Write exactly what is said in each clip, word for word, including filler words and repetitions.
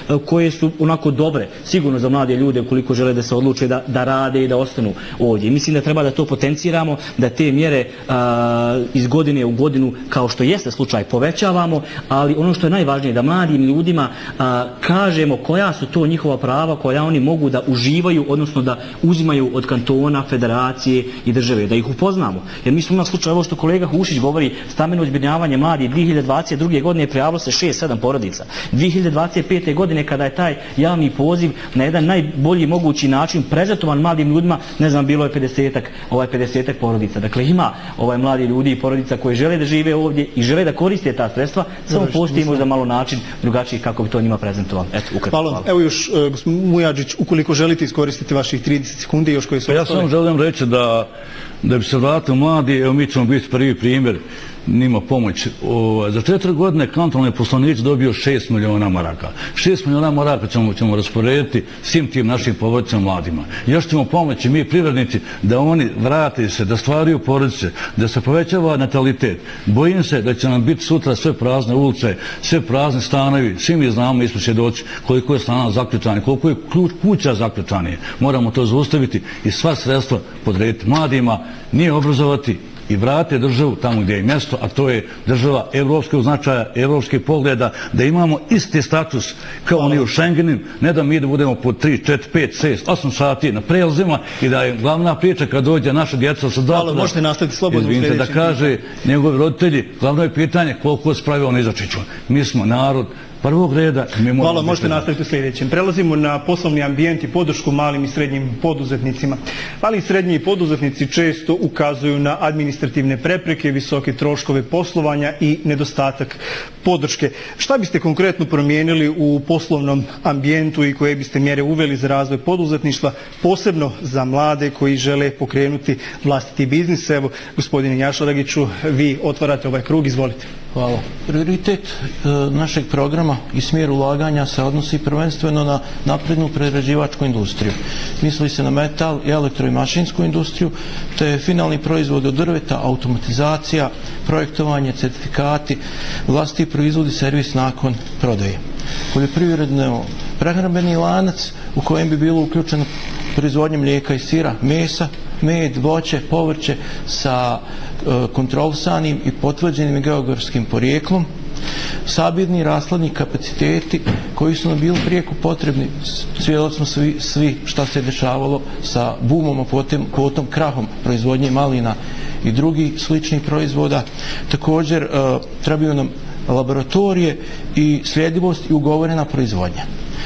koje su onako dobre, sigurno za mlade ljude ukoliko žele da se odluče da, da rade i da ostanu ovdje. Mislim da treba da to potenciramo, da te mjere a, iz godine u godinu, kao što jeste slučaj, povećavamo, ali ono što je najvažnije, da mladim ljudima a, kažemo koja su to njihova prava koja oni mogu da uživaju, odnosno da uzimaju od kantona, federacije i države, da ih upoznamo. Jer mi smo imali slučaj, ovo što kolega Hušić govori, stambeno zbrinjavanje mladih, dvije hiljade dvadeset druge. godine prijavilo se šest sedam porodica. dvije hiljade dvadeset pete. godine kada je taj javni poziv na jedan najbolji mogući način prezentovan mladim ljudima, ne znam, bilo je pedesetak, ovaj pedesetak porodica. Dakle, ima ovaj mladi ljudi i porodica koji žele da žive ovdje i žele da koriste ta sredstva, samo postoji možda malo način drugačiji kako bi to njima prezentovali. Eto, ukratko. Hvala. Hvala. Evo još, uh, gospodin Mujađić, ukoliko želite iskoristiti vaših trideset sekundi, još koji su... Ja samo želim reći da, da bi se vratili mladi, evo mi ćemo biti prvi primjer, nima pomoć. O, za četiri godine kantonalni poslanici dobio šest miliona maraka. šest miliona maraka ćemo, ćemo rasporediti svim tim našim porodicama mladima. Još ćemo pomoći mi privrednici da oni vrate se, da stvaraju porodice, da se povećava natalitet. Bojim se da će nam biti sutra sve prazne ulice, sve prazne stanovi. Svi mi znamo, mi smo svjedoci koliko je stana zaključani, koliko je kuća zaključani. Moramo to zaustaviti i sva sredstva podrediti mladima, nije obrazovati i vrate državu tamo gdje je mjesto, a to je država evropskog značaja, evropskih pogleda, da imamo isti status kao oni u Schengenu, ne da mi da budemo po tri, četiri, pet, šest, osam sati na prijelazima i da je glavna priča kad dođe naša djeca sa zatvora. Hvala, možete nastaviti slobodno. Izvinite, da kaže njegovi roditelji, glavno je pitanje koliko je spravio on izačiću. Mi smo narod prvog reda. Hvala, možete nastaviti u sljedećem. Prelazimo na poslovni ambijent i podršku malim i srednjim poduzetnicima. Mali i srednji poduzetnici često ukazuju na administrativne prepreke, visoke troškove poslovanja i nedostatak podrške. Šta biste konkretno promijenili u poslovnom ambijentu i koje biste mjere uveli za razvoj poduzetništva, posebno za mlade koji žele pokrenuti vlastiti biznis? Evo, gospodine Jašaragiću, vi otvarate ovaj krug, izvolite. Hvala. Prioritet e, našeg programa i smjer ulaganja se odnosi prvenstveno na naprednu prerađivačku industriju. Misli se na metal, elektro i mašinsku industriju, te finalni proizvod od drveta, automatizacija, projektovanje, certifikati, vlastiti proizvodi, servis nakon prodaje. Poljoprivredno prehrambeni lanac u kojem bi bilo uključeno proizvodnje mlijeka i sira, mesa, med, voće, povrće sa e, kontrolisanim i potvrđenim geografskim porijeklom, sabirni rasladni kapaciteti koji su nam bili prijeko potrebni. Svjedoci smo svi, svi šta se dešavalo sa bumom, a potom, potom krahom proizvodnje malina i drugih sličnih proizvoda. Također e, trebaju nam laboratorije i sljedivost i ugovorena proizvodnja.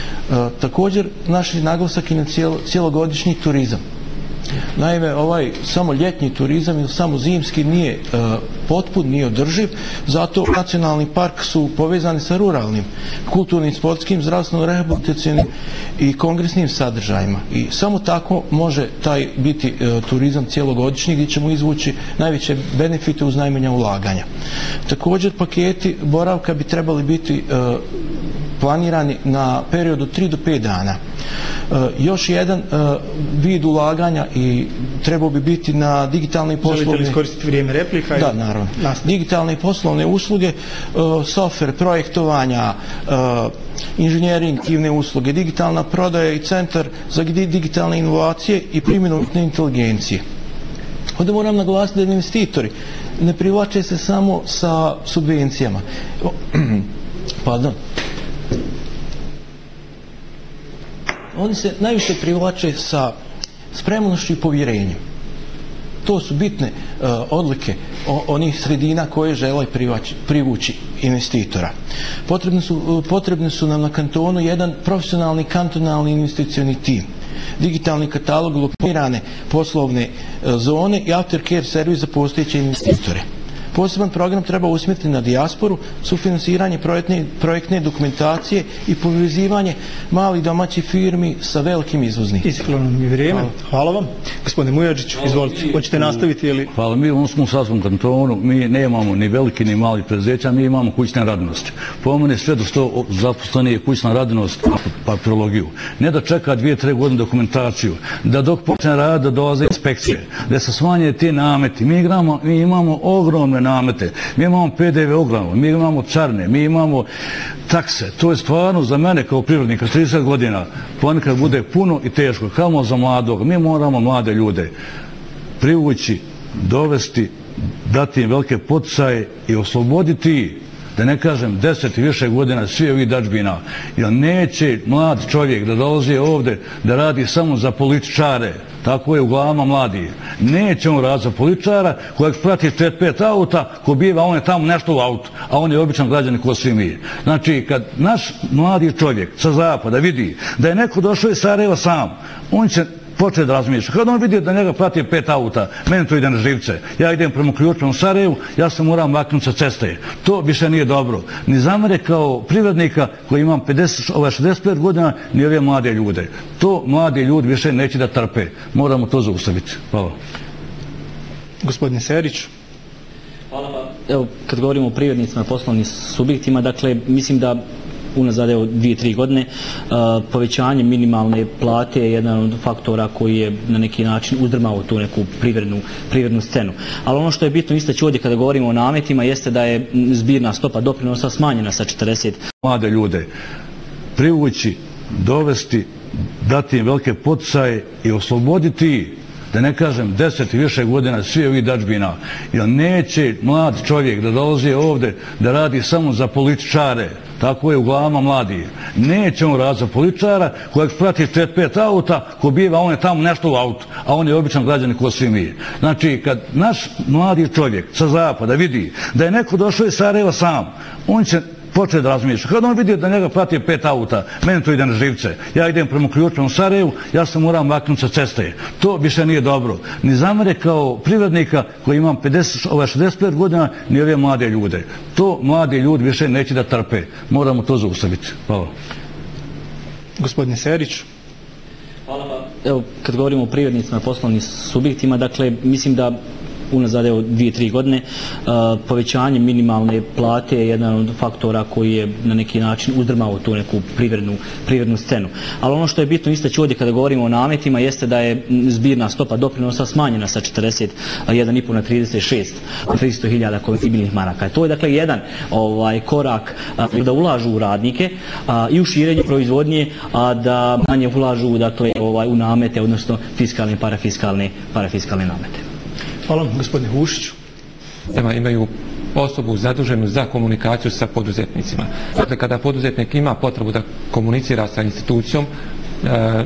E, također naš naglasak je na cijelo, cijelogodišnji turizam. Naime, ovaj samo ljetni turizam ili samo zimski nije e, potpun, nije održiv, zato nacionalni park su povezani sa ruralnim, kulturnim, sportskim, zdravstveno-rehabilitacijnim i kongresnim sadržajima. I samo tako može taj biti e, turizam cijelogodišnji gdje ćemo izvući najveće benefite uz najmanja ulaganja. Također paketi boravka bi trebali biti e, planirani na periodu tri do pet dana. E, još jedan e, vid ulaganja i trebao bi biti na digitalne poslovne... Želite li iskoristiti vrijeme replika? Da, naravno. Nastavno. Digitalne poslovne usluge, e, software, projektovanja, e, inženjeringivne usluge, digitalna prodaja i centar za digitalne inovacije i primjenu inteligencije. Ovdje moram naglasiti da investitori ne privlače se samo sa subvencijama. Pardon. Oni se najviše privlače sa spremnošću i povjerenjem. To su bitne uh, odlike o, onih sredina koje žele privaći, privući investitora. Potrebni su, uh, potrebni su nam na kantonu jedan profesionalni kantonalni investicioni tim, digitalni katalog, locirane poslovne uh, zone i aftercare servis za postojeće investitore. Poseban program treba usmjeriti na dijasporu, sufinansiranje projektne, projektne dokumentacije i povezivanje malih domaćih firmi sa velikim izvoznicima. Iskreno mi vrijeme. Hvala. Hvala vam. Gospodine Mujađić, izvolite. Hoćete nastaviti ili... Hvala. Mi u smo sasvom kantonu, mi nemamo ni veliki ni mali preduzeća, mi imamo kućne radinosti. Po mene sve do sto zaposleni je kućna radinost, papirologiju. Ne da čeka dvije, tre godine dokumentaciju, da dok počne rad da dolaze inspekcije, da se smanje ti nameti. Mi imamo, mi imamo ogromne namete, mi imamo P D V ogromno, mi imamo carne, mi imamo takse. To je stvarno za mene kao privrednika trideset godina ponekad bude puno i teško, kao za mladog. Mi moramo mlade ljude privući, dovesti, dati im velike poticaje i osloboditi, da ne kažem deset i više godina svi ovih dažbina, jer neće mlad čovjek da dolazi ovdje da radi samo za političare, tako je u glavama mladih. Neće on raditi za političara kojeg prati četiri pet auta, ko biva, on je tamo nešto u autu, a on je običan građanin ko svi mi. Znači, kad naš mladi čovjek sa zapada vidi da je neko došao iz Sarajeva sam, on će početi da razmišlja. Kada on vidi da njega prati pet auta, meni to ide na živce. Ja idem prema ključnom Sarajevu, ja se moram maknuti sa ceste. To više nije dobro. Ni za mene kao privrednika koji imam pedeset, ova šezdeset pet godina, ni ove mlade ljude. To mladi ljudi više neće da trpe. Moramo to zaustaviti. Hvala. Gospodine Serić. Hvala. Evo, kad govorimo o privrednicima, poslovnim subjektima, dakle, mislim da unazad evo dvije, tri godine, uh, povećanje minimalne plate je jedan od faktora koji je na neki način uzdrmao tu neku privrednu, privrednu scenu. Ali ono što je bitno istaći ovdje kada govorimo o nametima jeste da je zbirna stopa doprinosa smanjena sa četrdeset. Mlade ljude privući, dovesti, dati im velike poticaje i osloboditi, da ne kažem deset i više godina svi ovih dažbina, jer neće mlad čovjek da dolazi ovdje da radi samo za političare, tako je u glavama mladih. Neće on raditi za političara kojeg prati četiri pet auta, ko biva, on je tamo nešto u autu, a on je običan građanin ko svi mi. Znači, kad naš mladi čovjek sa zapada vidi da je neko došao iz Sarajeva sam, on će početi da razmišlja. Kada on vidi da njega prati pet auta, meni to ide na živce. Ja idem prema ključnom Sarajevu, ja se moram maknuti sa ceste. To više nije dobro. Ni za mene kao privrednika koji imam pedeset, ova šezdeset pet godina, ni ove mlade ljude. To mladi ljudi više neće da trpe. Moramo to zaustaviti. Hvala. Gospodine Serić. Hvala. Evo, kad govorimo o privrednicima, poslovnim subjektima, dakle, mislim da unazad evo dvije, tri godine, uh, povećanje minimalne plate je jedan od faktora koji je na neki način uzdrmao tu neku privrednu, privrednu scenu. Ali ono što je bitno istaći ovdje kada govorimo o nametima jeste da je zbirna stopa doprinosa smanjena sa četrdeset jedan i pol na trideset šest, tristo hiljada konvertibilnih maraka. To je dakle jedan ovaj, korak uh, da ulažu u radnike uh, i u širenje proizvodnje, a da manje ulažu dakle, ovaj, u namete, odnosno fiskalne i parafiskalne, parafiskalne namete. Hvala, gospodine Hušiću. Imaju osobu zaduženu za komunikaciju sa poduzetnicima. Dakle, kada poduzetnik ima potrebu da komunicira sa institucijom, e,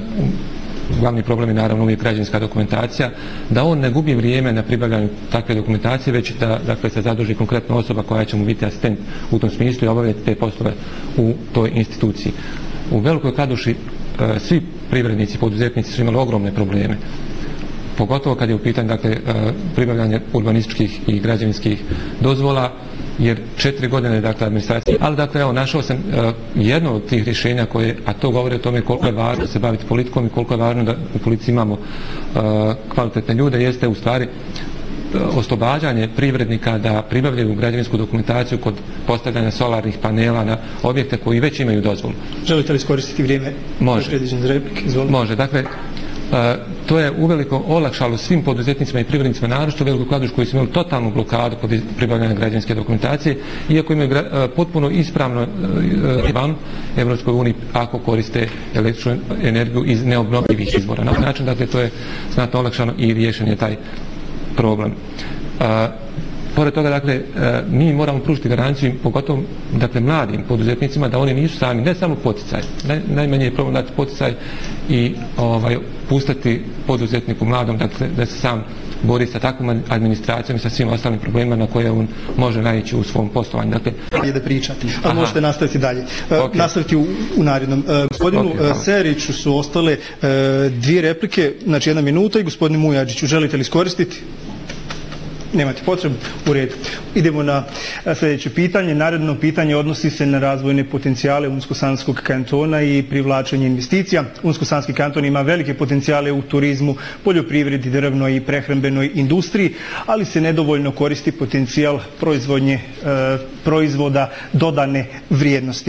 glavni problem je naravno uvijek građevinska dokumentacija, da on ne gubi vrijeme na pribavljanju takve dokumentacije, već da dakle, se zaduži konkretna osoba koja će mu biti asistent u tom smislu i obavljati te poslove u toj instituciji. U Velikoj Kladuši e, svi privrednici, poduzetnici su imali ogromne probleme, pogotovo kad je u pitanju dakle, pribavljanje urbanističkih i građevinskih dozvola, jer četiri godine dakle, administracije. Ali dakle, evo, našao sam uh, jedno od tih rješenja koje, a to govori o tome koliko je važno se baviti politikom i koliko je važno da u policiji imamo uh, kvalitetne ljude, jeste u stvari uh, oslobađanje privrednika da pribavljaju građevinsku dokumentaciju kod postavljanja solarnih panela na objekte koji već imaju dozvolu. Želite li iskoristiti vrijeme? Može. Može. Dakle, Uh, to je uveliko olakšalo svim poduzetnicima i privrednicima, naročito u Velikoj Kladuši koji su imali totalnu blokadu kod pribavljanja građevinske dokumentacije, iako imaju gra, uh, potpuno ispravno uh, van Evropskoj uniji ako koriste električnu energiju iz neobnovljivih izvora. Na ovaj način, dakle, to je znatno olakšano i riješen je taj problem. Uh, Pored toga, dakle, mi moramo pružiti garanciju, pogotovo, dakle, mladim poduzetnicima, da oni nisu sami, ne samo poticaj. Naj, najmanje je problem dati poticaj i ovaj, pustiti poduzetniku mladom, dakle, da se sam bori sa takvom administracijom i sa svim ostalim problemima na koje on može naići u svom poslovanju. Dakle, je da pričati, a Aha. možete nastaviti dalje. Okay. Nastaviti u, u narednom. Gospodinu okay, Seriću su ostale dvije replike, znači jedna minuta, i gospodinu Mujađiću. Želite li iskoristiti? Nemate potrebu? U redu. Idemo na sljedeće pitanje. Naredno pitanje odnosi se na razvojne potencijale Unsko-Sanskog kantona i privlačenje investicija. Unsko-Sanski kanton ima velike potencijale u turizmu, poljoprivredi, drvnoj i prehrambenoj industriji, ali se nedovoljno koristi potencijal proizvodnje, e, proizvoda dodane vrijednosti.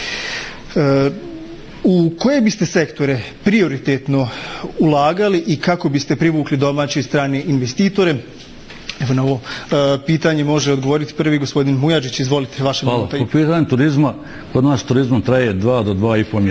E, U koje biste sektore prioritetno ulagali i kako biste privukli domaće i strane investitore? Evo na ovo e, pitanje može odgovoriti prvi gospodin Mujađić. Izvolite, vaša minuta. Po pitanju turizma, kod nas turizmom traje dva do dva i pol mjeseca.